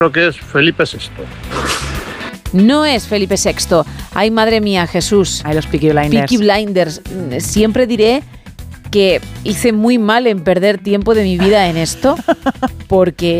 Creo que es Felipe VI. No es Felipe VI. Ay, madre mía, Jesús. Ay, los Peaky Blinders. Peaky Blinders. Siempre diré que hice muy mal en perder tiempo de mi vida en esto, porque